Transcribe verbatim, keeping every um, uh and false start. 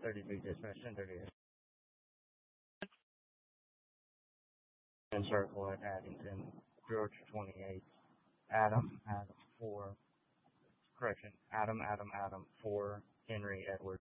thirty-three dispatch, ten thirty-eight. And circle at Addington, Georgia twenty-eight. Adam, Adam, four. Correction, Adam, Adam, Adam, four. Henry, Edward.